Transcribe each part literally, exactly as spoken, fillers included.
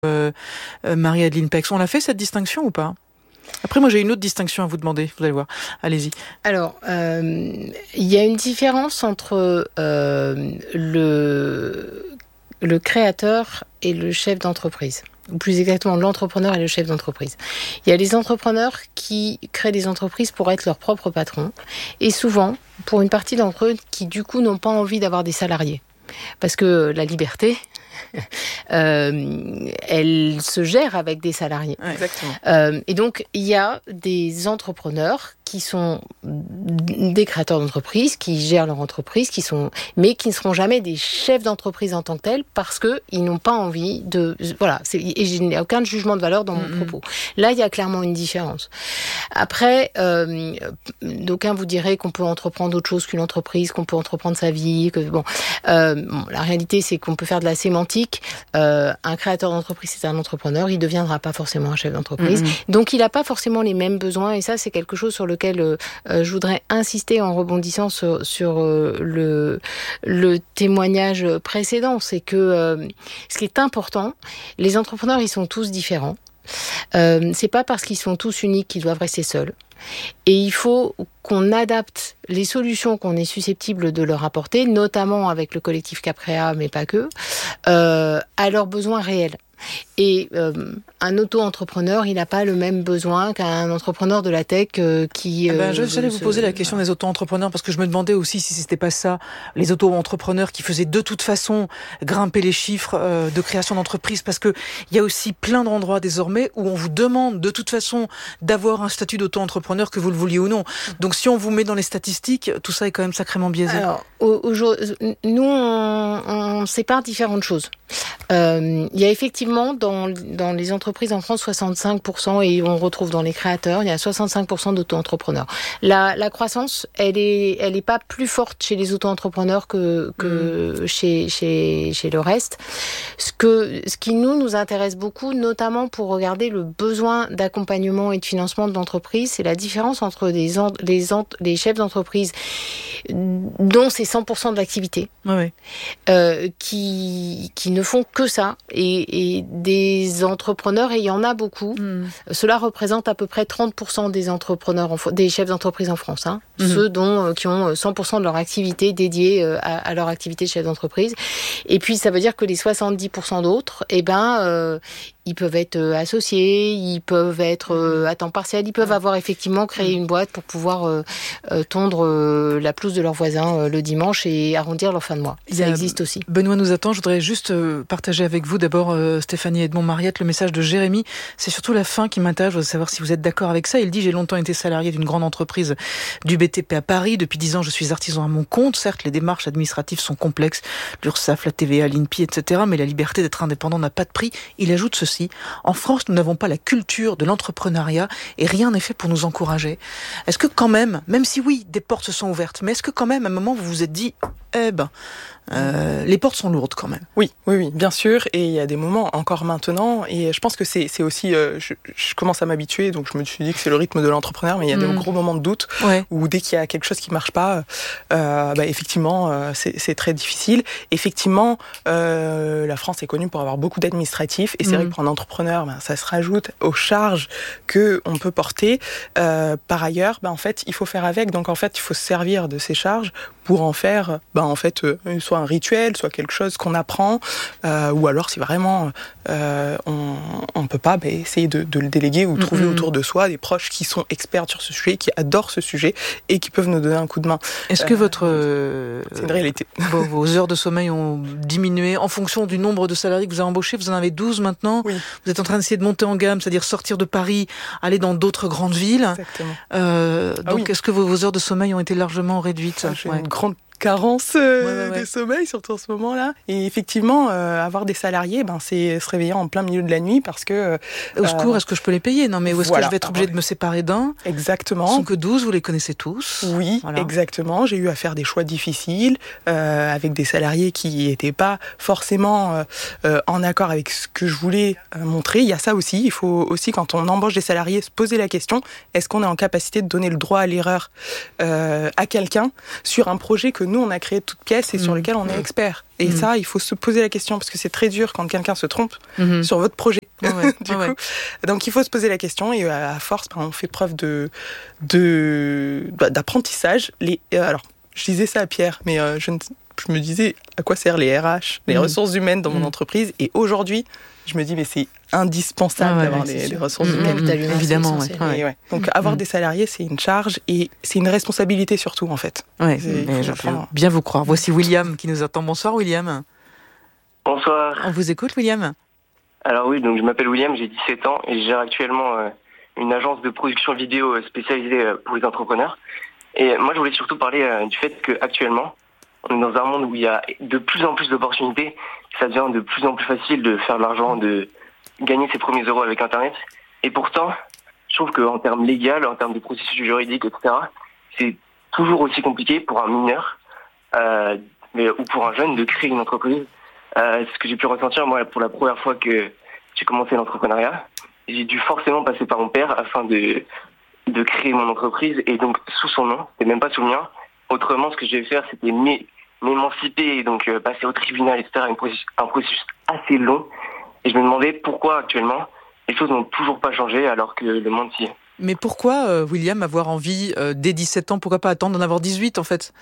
euh, euh, Marie-Adeline Pex. On l'a fait cette distinction ou pas ? Après, moi, j'ai une autre distinction à vous demander. Vous allez voir. Allez-y. Alors, euh, il y a une différence entre euh, le, le créateur et le chef d'entreprise. Ou plus exactement, l'entrepreneur et le chef d'entreprise. Il y a les entrepreneurs qui créent des entreprises pour être leur propre patron. Et souvent, pour une partie d'entre eux, qui du coup n'ont pas envie d'avoir des salariés. Parce que la liberté, euh, elle se gère avec des salariés. Ouais, exactement. Euh, et donc, il y a des entrepreneurs qui sont des créateurs d'entreprise, qui gèrent leur entreprise, qui sont, mais qui ne seront jamais des chefs d'entreprise en tant que tels parce qu'ils n'ont pas envie de... Voilà, c'est, et je n'ai aucun jugement de valeur dans mon mm-hmm. propos. Là, il y a clairement une différence. Après, euh, d'aucuns vous diraient qu'on peut entreprendre autre chose qu'une entreprise, qu'on peut entreprendre sa vie. Que, bon, euh, bon, la réalité, c'est qu'on peut faire de la sémantique. Euh, un créateur d'entreprise, c'est un entrepreneur. Il ne deviendra pas forcément un chef d'entreprise. Mm-hmm. Donc, il n'a pas forcément les mêmes besoins. Et ça, c'est quelque chose sur lequel euh, je voudrais insister en rebondissant sur, sur euh, le, le témoignage précédent. C'est que euh, ce qui est important, les entrepreneurs, ils sont tous différents. Euh, c'est pas parce qu'ils sont tous uniques qu'ils doivent rester seuls. Et il faut qu'on adapte les solutions qu'on est susceptible de leur apporter, notamment avec le collectif Capréa, mais pas que, euh, à leurs besoins réels. Et euh, un auto-entrepreneur, il n'a pas le même besoin qu'un entrepreneur de la tech euh, qui... Euh, eh ben, je, j'allais vous se... poser la question des auto-entrepreneurs, parce que je me demandais aussi si c'était pas ça, les auto-entrepreneurs qui faisaient de toute façon grimper les chiffres euh, de création d'entreprise, parce que il y a aussi plein d'endroits désormais où on vous demande de toute façon d'avoir un statut d'auto-entrepreneur, que vous le vouliez ou non. Donc si on vous met dans les statistiques, tout ça est quand même sacrément biaisé. Alors, aujourd'hui, nous, on, on sépare différentes choses. Euh, il y a effectivement dans, dans les entreprises en France soixante-cinq pour cent, et on retrouve dans les créateurs, il y a soixante-cinq pour cent d'auto-entrepreneurs. La, la croissance, elle est, elle est pas plus forte chez les auto-entrepreneurs que, que mmh. chez, chez, chez le reste. Ce que, ce qui nous, nous intéresse beaucoup, notamment pour regarder le besoin d'accompagnement et de financement de l'entreprise, c'est la différence entre des, les, les chefs d'entreprise dont c'est cent pour cent de l'activité, oui. euh, qui, qui ne font que ça, et, et des entrepreneurs, et il y en a beaucoup. Mm. Cela représente à peu près trente pour cent des entrepreneurs, en, des chefs d'entreprise en France, hein, mm. ceux dont, qui ont cent pour cent de leur activité dédiée à, à leur activité de chef d'entreprise. Et puis, ça veut dire que les soixante-dix pour cent d'autres, eh ben, euh, ils peuvent être associés, ils peuvent être euh, à temps partiel, ils peuvent avoir effectivement créé une boîte pour pouvoir euh, euh, tondre euh, la pelouse de leurs voisins euh, le dimanche et arrondir leur fin de mois. Ça existe aussi. Benoît nous attend. Je voudrais juste euh, partager avec vous d'abord euh, Stéphanie Edmond-Mariette le message de Jérémy. C'est surtout la fin qui m'intéresse. Je voudrais savoir si vous êtes d'accord avec ça. Il dit: j'ai longtemps été salarié d'une grande entreprise du B T P à Paris. Depuis dix ans, je suis artisan à mon compte. Certes, les démarches administratives sont complexes, l'URSSAF, la T V A, l'I N P I, et cetera. Mais la liberté d'être indépendant n'a pas de prix. Il ajoute ceci: en France, nous n'avons pas la culture de l'entrepreneuriat et rien n'est fait pour nous encourager. Est-ce que quand même, même si oui, des portes se sont ouvertes, mais est-ce que quand même, à un moment, vous vous êtes dit, eh ben, euh, les portes sont lourdes quand même? Oui, oui, oui, bien sûr. Et il y a des moments encore maintenant. Et je pense que c'est, c'est aussi, euh, je, je commence à m'habituer, donc je me suis dit que c'est le rythme de l'entrepreneur. Mais il y a mmh. des gros moments de doute ouais. où dès qu'il y a quelque chose qui marche pas, euh, bah, effectivement, euh, c'est, c'est très difficile. Effectivement, euh, la France est connue pour avoir beaucoup d'administratifs, et c'est mmh. vrai que pour un entrepreneur, ben, ça se rajoute aux charges que on peut porter. Euh, par ailleurs, ben, en fait, il faut faire avec. Donc en fait, il faut se servir de ces charges pour en faire, ben, en fait, euh, soit un rituel, soit quelque chose qu'on apprend, euh, ou alors si vraiment euh, on ne peut pas, ben, essayer de, de le déléguer ou trouver mm-hmm. autour de soi des proches qui sont experts sur ce sujet, qui adorent ce sujet et qui peuvent nous donner un coup de main. Est-ce que euh, votre euh, c'est une réalité. Vos, vos heures de sommeil ont diminué en fonction du nombre de salariés que vous avez embauchés? Vous en avez douze maintenant. Oui. Vous êtes en train d'essayer de monter en gamme, c'est-à-dire sortir de Paris, aller dans d'autres grandes villes. Exactement. Euh, ah donc, oui. est-ce que vos, vos heures de sommeil ont été largement réduites? ah, J'ai ouais. une grande carence euh, ouais, ouais, ouais. de sommeil, surtout en ce moment-là. Et effectivement, euh, avoir des salariés, ben, c'est se réveiller en plein milieu de la nuit parce que... Euh, Au secours, est-ce que je peux les payer? Non, mais où est-ce voilà. que je vais être obligée de me séparer d'un? Exactement. Ils sont que douze, vous les connaissez tous. Oui, voilà. exactement. J'ai eu à faire des choix difficiles euh, avec des salariés qui n'étaient pas forcément euh, euh, en accord avec ce que je voulais euh, montrer. Il y a ça aussi. Il faut aussi, quand on embauche des salariés, se poser la question, est-ce qu'on est en capacité de donner le droit à l'erreur euh, à quelqu'un sur un projet que nous, on a créé de toutes pièces et mmh. sur lesquelles on est expert. Et mmh. ça, il faut se poser la question, parce que c'est très dur quand quelqu'un se trompe mmh. sur votre projet. Ouais, du ouais. coup. Donc, il faut se poser la question, et à force, ben, on fait preuve de, de, d'apprentissage. Les, euh, alors, je disais ça à Pierre, mais euh, je, ne, je me disais à quoi servent les R H, les mmh. ressources humaines dans mmh. mon entreprise. Et aujourd'hui, je me dis, mais c'est indispensable ah ouais, d'avoir les, les ressources mmh, humaines. Mmh, évidemment. Ouais. Ouais. Ouais. Donc, mmh. avoir des salariés, c'est une charge et c'est une responsabilité surtout, en fait. Ouais, mais je peux bien vous croire. Voici William qui nous attend. Bonsoir, William. Bonsoir. On vous écoute, William. Alors oui, donc je m'appelle William, j'ai dix-sept ans et je gère actuellement euh, une agence de production vidéo spécialisée euh, pour les entrepreneurs. Et moi, je voulais surtout parler euh, du fait qu'actuellement, on est dans un monde où il y a de plus en plus d'opportunités. Ça devient de plus en plus facile de faire de l'argent, de gagner ses premiers euros avec Internet. Et pourtant, je trouve qu'en termes légaux, en termes de processus juridiques, et cetera, c'est toujours aussi compliqué pour un mineur euh, mais, ou pour un jeune de créer une entreprise. Euh, ce que j'ai pu ressentir, moi, pour la première fois que j'ai commencé l'entrepreneuriat, j'ai dû forcément passer par mon père afin de, de créer mon entreprise, et donc sous son nom, et même pas sous le mien. Autrement, ce que je devais faire, c'était m'émanciper et donc euh, passer au tribunal, et cetera, un processus, un processus assez long. Et je me demandais pourquoi actuellement les choses n'ont toujours pas changé alors que le monde s'y est. Mais pourquoi, euh, William, avoir envie euh, dès dix-sept ans, pourquoi pas attendre d'en avoir dix-huit en fait?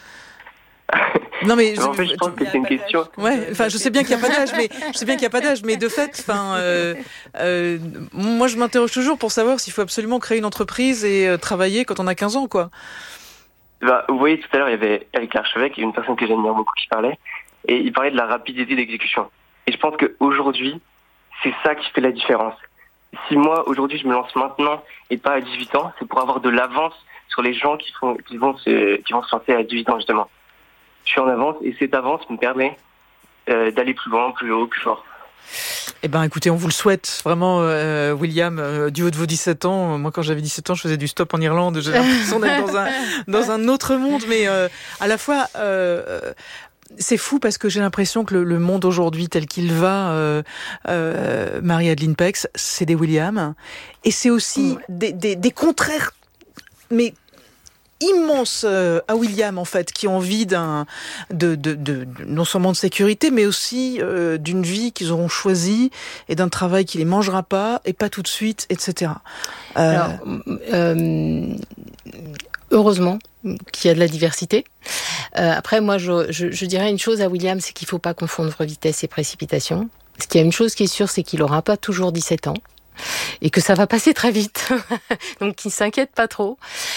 Non mais je, en fait, je pense que c'est une question. Ouais, enfin, je sais bien qu'il n'y a pas d'âge, mais je sais bien qu'il n'y a pas d'âge, mais de fait, enfin, euh, euh, moi, je m'interroge toujours pour savoir s'il faut absolument créer une entreprise et euh, travailler quand on a quinze ans, quoi. Bah, vous voyez, tout à l'heure, il y avait avec l'archevêque, il y a une personne que j'admire beaucoup qui parlait, et il parlait de la rapidité d'exécution. Et je pense qu'aujourd'hui, c'est ça qui fait la différence. Si moi, aujourd'hui, je me lance maintenant et pas à dix-huit ans, c'est pour avoir de l'avance sur les gens qui, font, qui, vont, se, qui vont se lancer à dix-huit ans, justement. Je suis en avance et cette avance me permet euh, d'aller plus loin, plus haut, plus fort. Eh ben, écoutez, on vous le souhaite vraiment, euh, William, euh, du haut de vos dix-sept ans. Moi, quand j'avais dix-sept ans, je faisais du stop en Irlande. J'ai l'impression d'être dans un, dans un autre monde, mais euh, à la fois... Euh, c'est fou parce que j'ai l'impression que le, le monde aujourd'hui tel qu'il va, euh, euh, Marie-Adeline Pex, c'est des William. Et c'est aussi ouais. des, des, des contraires, mais immenses euh, à William, en fait, qui ont envie d'un, de, de, de, de, non seulement de sécurité, mais aussi euh, d'une vie qu'ils auront choisie et d'un travail qui les mangera pas et pas tout de suite, et cetera. Euh... Alors, euh, heureusement qu'il y a de la diversité. Euh, après, moi, je, je, je dirais une chose à William, c'est qu'il ne faut pas confondre vitesse et précipitation. Parce qu'il y a une chose qui est sûre, c'est qu'il n'aura pas toujours dix-sept ans. Et que ça va passer très vite. Donc, qu'il ne s'inquiète pas trop.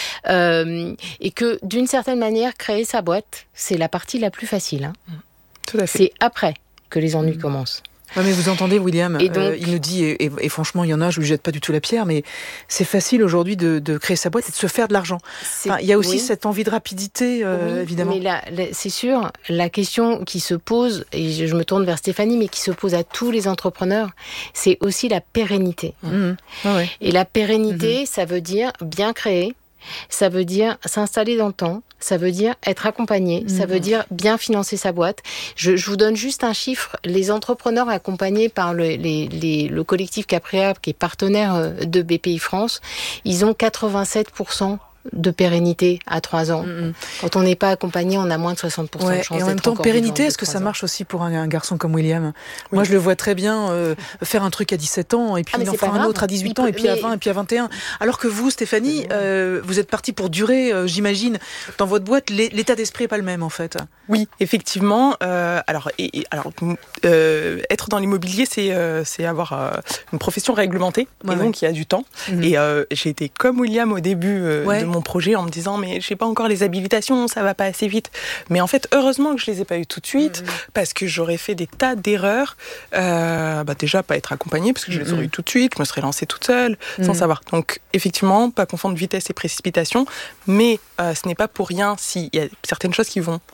Euh, et que, d'une certaine manière, créer sa boîte, c'est la partie la plus facile. Hein. Tout à fait. C'est après que les ennuis mmh. commencent. Ouais, mais vous entendez, William, et donc, euh, il nous dit, et, et, et franchement, il y en a, je lui jette pas du tout la pierre, mais c'est facile aujourd'hui de, de créer sa boîte et de se faire de l'argent. Enfin, il y a aussi oui. cette envie de rapidité, euh, oui, évidemment. Mais là, là, c'est sûr, la question qui se pose, et je, je me tourne vers Stéphanie, mais qui se pose à tous les entrepreneurs, c'est aussi la pérennité. Mmh. Ah ouais. Et la pérennité, mmh. ça veut dire bien créer, ça veut dire s'installer dans le temps, ça veut dire être accompagné, mmh. ça veut dire bien financer sa boîte. Je, je vous donne juste un chiffre. Les entrepreneurs accompagnés par le, les, les, le collectif Capria, qui est partenaire de B P I France, ils ont quatre-vingt-sept pour cent de pérennité à trois ans. Mmh. Quand on n'est pas accompagné, on a moins de soixante pour cent ouais, de chance. Et en même temps, pérennité, est-ce que ça marche aussi pour un, un garçon comme William ? Oui. Moi, je le vois très bien euh, faire un truc à dix-sept ans, et puis ah, il en fera un autre à dix-huit peut, ans, et puis mais... à vingt, et puis à vingt et un. Alors que vous, Stéphanie, euh, vous êtes partie pour durer, euh, j'imagine, dans votre boîte, l'état d'esprit n'est pas le même, en fait. Oui, effectivement. Euh, alors, et, et, alors euh, être dans l'immobilier, c'est, euh, c'est avoir euh, une profession réglementée, ouais, et donc il ouais. y a du temps. Mmh. Et euh, j'ai été comme William au début euh, ouais. de mon projet en me disant mais j'ai pas encore les habilitations, ça va pas assez vite. Mais en fait, heureusement que je les ai pas eu tout de suite, mmh. parce que j'aurais fait des tas d'erreurs. Euh, bah déjà pas être accompagnée parce que je les aurais eu tout de suite, je me serais lancée toute seule mmh. sans savoir. Donc effectivement, pas confondre vitesse et précipitation, mais euh, ce n'est pas pour rien s'il y a certaines choses qui vont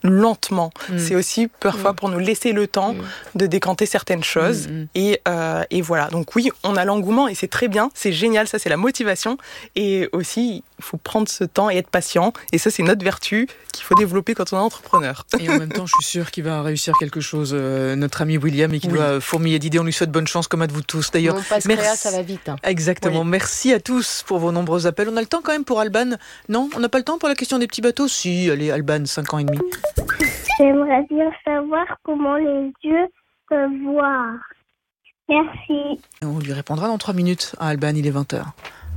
lentement. Mmh. C'est aussi parfois mmh. pour nous laisser le temps mmh. de décanter certaines choses. Mmh. Et, euh, et voilà. Donc oui, on a l'engouement et c'est très bien, c'est génial, ça c'est la motivation. Et aussi, il faut prendre ce temps et être patient. Et ça, c'est notre vertu qu'il faut développer quand on est entrepreneur. Et en même temps, je suis sûre qu'il va réussir quelque chose, euh, notre ami William, et qu'il oui. doit fourmiller d'idées. On lui souhaite bonne chance, comme à vous tous d'ailleurs. On passe Merci. Créa, ça va vite. Hein. Exactement. Oui. Merci à tous pour vos nombreux appels. On a le temps quand même pour Alban. Non, on n'a pas le temps pour la question des petits bateaux. Si, allez, Alban, cinq ans et demi. J'aimerais bien savoir comment les yeux peuvent voir. Merci. On lui répondra dans trois minutes à Alban, il est vingt heures.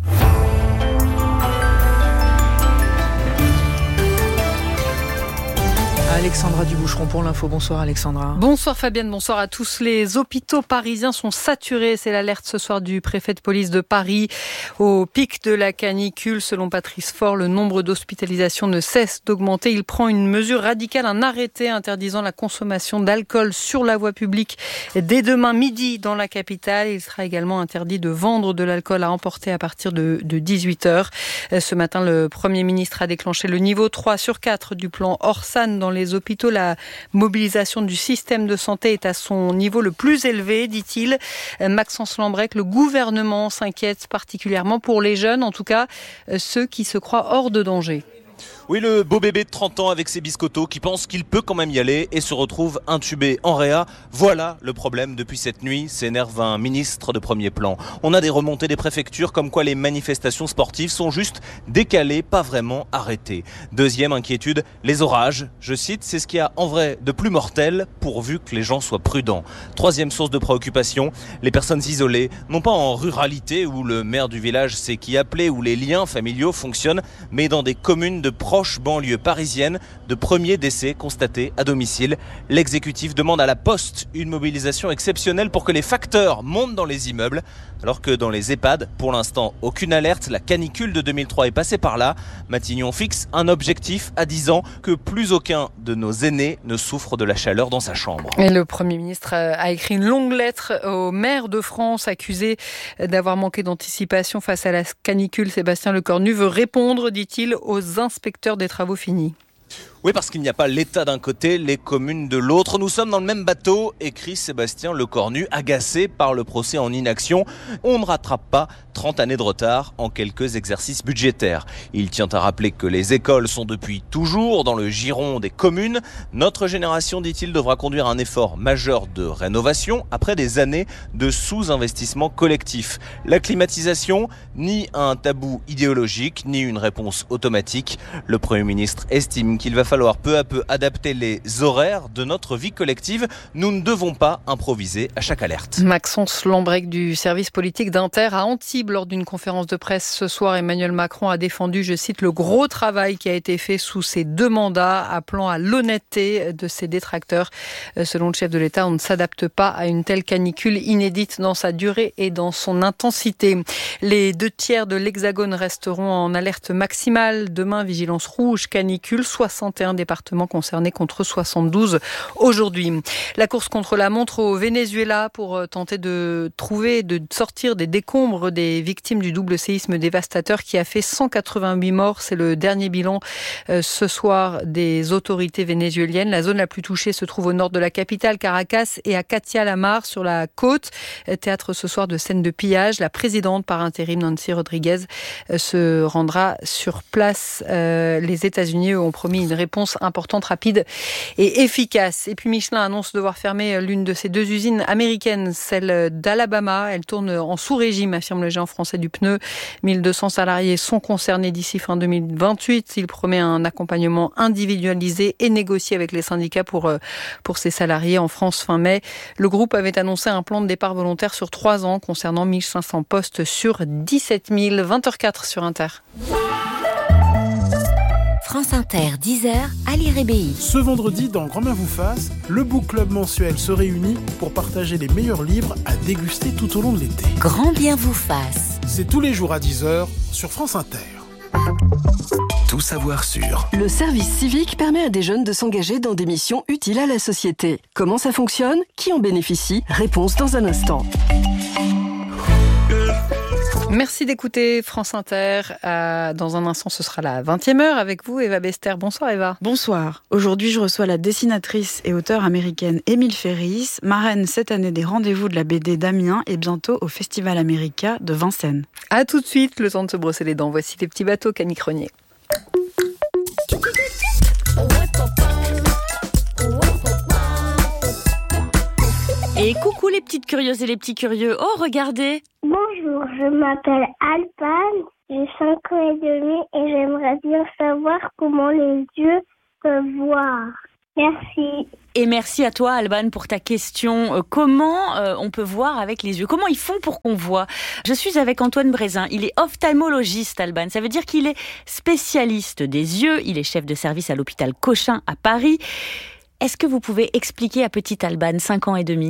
Alexandra Duboucheron pour l'info. Bonsoir Alexandra. Bonsoir Fabienne, bonsoir à tous. Les hôpitaux parisiens sont saturés. C'est l'alerte ce soir du préfet de police de Paris. Au pic de la canicule, selon Patrice Faure, le nombre d'hospitalisations ne cesse d'augmenter. Il prend une mesure radicale, un arrêté interdisant la consommation d'alcool sur la voie publique dès demain midi dans la capitale. Il sera également interdit de vendre de l'alcool à emporter à partir de, de dix-huit heures. Ce matin, le Premier ministre a déclenché le niveau trois sur quatre du plan Orsan dans les hôpitaux. La mobilisation du système de santé est à son niveau le plus élevé, dit-il. Maxence Lambrec, le gouvernement s'inquiète particulièrement pour les jeunes, en tout cas ceux qui se croient hors de danger. Oui, le beau bébé de trente ans avec ses biscottos qui pense qu'il peut quand même y aller et se retrouve intubé en réa. Voilà le problème depuis cette nuit, s'énerve un ministre de premier plan. On a des remontées des préfectures comme quoi les manifestations sportives sont juste décalées, pas vraiment arrêtées. Deuxième inquiétude, les orages. Je cite, c'est ce qu'il y a en vrai de plus mortel pourvu que les gens soient prudents. Troisième source de préoccupation, les personnes isolées, non pas en ruralité où le maire du village sait qui appeler, où les liens familiaux fonctionnent, mais dans des communes de proche banlieue parisienne, de premiers décès constatés à domicile. L'exécutif demande à la Poste une mobilisation exceptionnelle pour que les facteurs montent dans les immeubles, alors que dans les EHPAD, pour l'instant, aucune alerte. La canicule de deux mille trois est passée par là. Matignon fixe un objectif à dix ans, que plus aucun de nos aînés ne souffre de la chaleur dans sa chambre. Et le Premier ministre a écrit une longue lettre au maire de France, accusé d'avoir manqué d'anticipation face à la canicule. Sébastien Lecornu veut répondre, dit-il, aux inspecteurs des travaux finis. Oui, parce qu'il n'y a pas l'État d'un côté, les communes de l'autre. Nous sommes dans le même bateau, écrit Sébastien Lecornu, agacé par le procès en inaction. On ne rattrape pas trente années de retard en quelques exercices budgétaires. Il tient à rappeler que les écoles sont depuis toujours dans le giron des communes. Notre génération, dit-il, devra conduire un effort majeur de rénovation après des années de sous-investissement collectif. La climatisation, ni un tabou idéologique, ni une réponse automatique. Le Premier ministre estime qu'il va falloir falloir peu à peu adapter les horaires de notre vie collective. Nous ne devons pas improviser à chaque alerte. Maxence Lambrec du service politique d'Inter à Antibes. Lors d'une conférence de presse ce soir, Emmanuel Macron a défendu, je cite, le gros travail qui a été fait sous ses deux mandats, appelant à l'honnêteté de ses détracteurs. Selon le chef de l'État, on ne s'adapte pas à une telle canicule inédite dans sa durée et dans son intensité. Les deux tiers de l'Hexagone resteront en alerte maximale. Demain, vigilance rouge, canicule, soixante et un départements concernés contre soixante-douze aujourd'hui. La course contre la montre au Venezuela pour tenter de trouver, de sortir des décombres des victimes du double séisme dévastateur qui a fait cent quatre-vingt-huit morts. C'est le dernier bilan euh, ce soir des autorités vénézuéliennes. La zone la plus touchée se trouve au nord de la capitale, Caracas, et à Catia-la-Mar sur la côte. Théâtre ce soir de scènes de pillage. La présidente par intérim, Nancy Rodriguez, euh, se rendra sur place. Euh, les États-Unis eux, ont promis une réponse importante, rapide et efficace. Et puis Michelin annonce devoir fermer l'une de ses deux usines américaines, celle d'Alabama. Elle tourne en sous-régime, affirme le géant français du pneu. mille deux cents salariés sont concernés d'ici fin deux mille vingt-huit. Il promet un accompagnement individualisé et négocié avec les syndicats pour, pour ses salariés en France fin mai. Le groupe avait annoncé un plan de départ volontaire sur trois ans concernant mille cinq cents postes sur dix-sept mille. vingt heures quatre sur Inter. France Inter, dix heures, Ali Rébéi. Ce vendredi, dans Grand Bien vous fasse, le Book Club mensuel se réunit pour partager les meilleurs livres à déguster tout au long de l'été. Grand Bien vous fasse. C'est tous les jours à dix heures sur France Inter. Tout savoir sur. Le service civique permet à des jeunes de s'engager dans des missions utiles à la société. Comment ça fonctionne ? Qui en bénéficie ? Réponse dans un instant. Merci d'écouter France Inter. Euh, dans un instant, ce sera la vingtième heure avec vous, Eva Bester. Bonsoir Eva. Bonsoir. Aujourd'hui, je reçois la dessinatrice et auteure américaine Émile Ferris, marraine cette année des rendez-vous de la B D d'Amiens et bientôt au Festival America de Vincennes. A tout de suite, le temps de se brosser les dents. Voici les petits bateaux, Camille Cronier. Et coucou les petites curieuses et les petits curieux. Oh, regardez. Bonjour, je m'appelle Alban, j'ai cinq ans et demi et j'aimerais bien savoir comment les yeux peuvent voir. Merci. Et merci à toi, Alban, pour ta question. Euh, comment euh, on peut voir avec les yeux ? Comment ils font pour qu'on voit ? Je suis avec Antoine Brézin. Il est ophtalmologiste, Alban. Ça veut dire qu'il est spécialiste des yeux. Il est chef de service à l'hôpital Cochin à Paris. Est-ce que vous pouvez expliquer à petit Alban, cinq ans et demi ?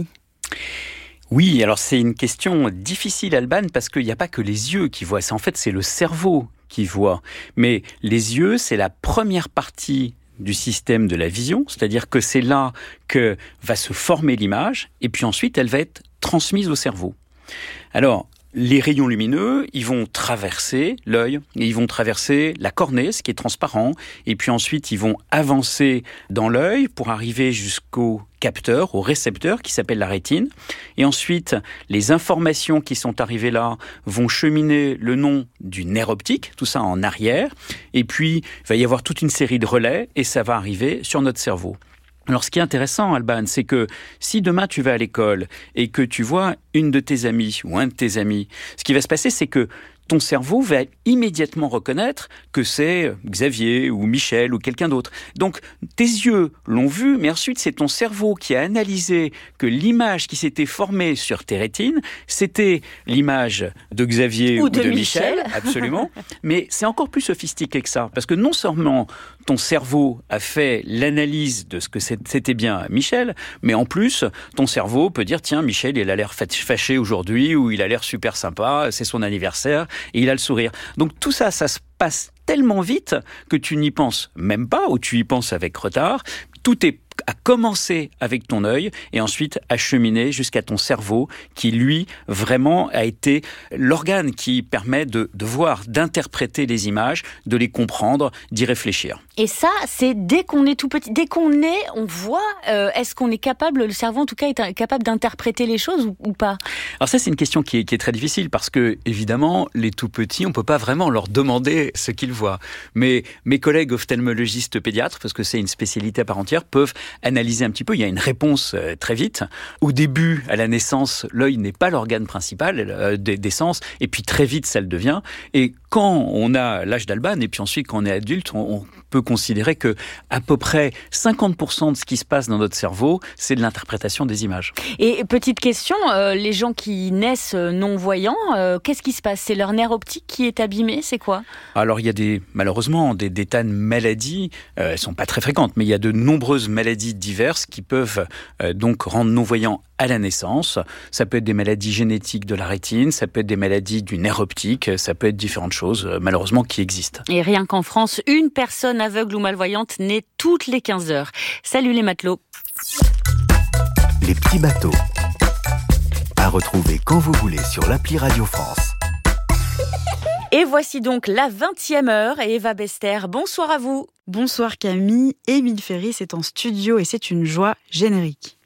Oui, alors c'est une question difficile, Alban, parce qu'il n'y a pas que les yeux qui voient. C'est, en fait, c'est le cerveau qui voit. Mais les yeux, c'est la première partie du système de la vision, c'est-à-dire que c'est là que va se former l'image, et puis ensuite, elle va être transmise au cerveau. Alors, les rayons lumineux, ils vont traverser l'œil, et ils vont traverser la cornée, ce qui est transparent, et puis ensuite ils vont avancer dans l'œil pour arriver jusqu'au capteur, au récepteur qui s'appelle la rétine. Et ensuite, les informations qui sont arrivées là vont cheminer le long du nerf optique, tout ça en arrière, et puis il va y avoir toute une série de relais, et ça va arriver sur notre cerveau. Alors, ce qui est intéressant, Alban, c'est que si demain tu vas à l'école et que tu vois une de tes amies ou un de tes amis, ce qui va se passer, c'est que ton cerveau va immédiatement reconnaître que c'est Xavier ou Michel ou quelqu'un d'autre. Donc, tes yeux l'ont vu, mais ensuite, c'est ton cerveau qui a analysé que l'image qui s'était formée sur tes rétines, c'était l'image de Xavier ou, ou de, de Michel, Michel. Absolument. Mais c'est encore plus sophistiqué que ça, parce que non seulement ton cerveau a fait l'analyse de ce que c'était bien Michel, mais en plus, ton cerveau peut dire, tiens, Michel, il a l'air fâché aujourd'hui, ou il a l'air super sympa, c'est son anniversaire, et il a le sourire. Donc tout ça, ça se passe tellement vite que tu n'y penses même pas, ou tu y penses avec retard. Tout est à commencer avec ton œil et ensuite à cheminer jusqu'à ton cerveau qui, lui, vraiment a été l'organe qui permet de, de voir, d'interpréter les images, de les comprendre, d'y réfléchir. Et ça, c'est dès qu'on est tout petit, dès qu'on est, on voit, euh, est-ce qu'on est capable, le cerveau en tout cas, est capable d'interpréter les choses ou, ou pas ? Alors ça, c'est une question qui est, qui est très difficile parce que, évidemment, les tout petits, on peut pas vraiment leur demander ce qu'ils voient. Mais mes collègues ophtalmologistes pédiatres, parce que c'est une spécialité à part entière, peuvent analyser un petit peu. Il y a une réponse euh, très vite. Au début, à la naissance, l'œil n'est pas l'organe principal euh, des, des sens, et puis très vite, ça le devient. Et quand on a l'âge d'Alban, et puis ensuite, quand on est adulte, on, on peut considérer que à peu près cinquante pour cent de ce qui se passe dans notre cerveau, c'est de l'interprétation des images. Et petite question, euh, les gens qui naissent non-voyants, euh, qu'est-ce qui se passe ? C'est leur nerf optique qui est abîmé, c'est quoi ? Alors, il y a des, malheureusement des, des tas de maladies, euh, elles sont pas très fréquentes, mais il y a de nombreuses maladies diverses qui peuvent euh, donc rendre non-voyants à la naissance. Ça peut être des maladies génétiques de la rétine, ça peut être des maladies du nerf optique, ça peut être différentes choses, euh, malheureusement, qui existent. Et rien qu'en France, une personne aveugle ou malvoyante naît toutes les quinze heures. Salut les matelots. Les petits bateaux. À retrouver quand vous voulez sur l'appli Radio France. Et voici donc la vingtième heure et Eva Bester, bonsoir à vous. Bonsoir Camille, Émile Ferris est en studio et c'est une joie générique.